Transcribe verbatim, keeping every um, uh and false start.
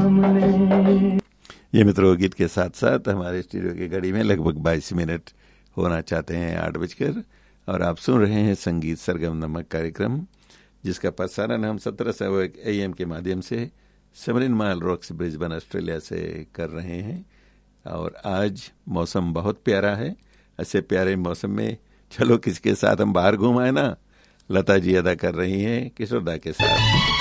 सामने। ये मित्रों, गीत के साथ साथ हमारे स्टूडियो की घड़ी में लगभग बाईस मिनट होना चाहते हैं आठ बजकर, और आप सुन रहे हैं संगीत सरगम नामक कार्यक्रम, जिसका प्रसारण हम सत्रह सौ एक ए एम के माध्यम से seven mile rocks Brisbane Australia से कर रहे हैं। और आज मौसम बहुत प्यारा है। ऐसे प्यारे मौसम में चलो किसके साथ हम बाहर घूम आए ना। लता जी अदा कर रही हैं किशोरदा के साथ।